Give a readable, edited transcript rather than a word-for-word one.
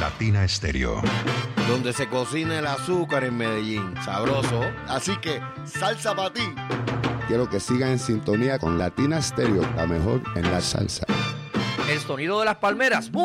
Latina Estéreo. Donde se cocina el azúcar en Medellín. Sabroso. Así que, salsa para ti. Quiero que sigan en sintonía con Latina Estéreo, la mejor en la salsa. El sonido de las palmeras.